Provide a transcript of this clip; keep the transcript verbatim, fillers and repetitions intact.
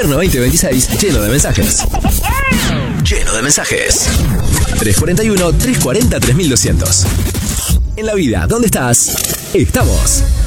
invierno veinte veintiséis lleno de mensajes. Lleno de mensajes. tres cuarenta y uno, tres cuarenta, tres mil doscientos. En la vida, ¿dónde estás? Estamos.